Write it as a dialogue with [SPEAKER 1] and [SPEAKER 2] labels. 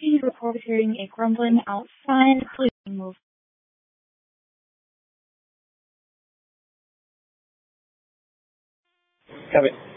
[SPEAKER 1] please report hearing a grumbling outside. Please move.
[SPEAKER 2] Copy.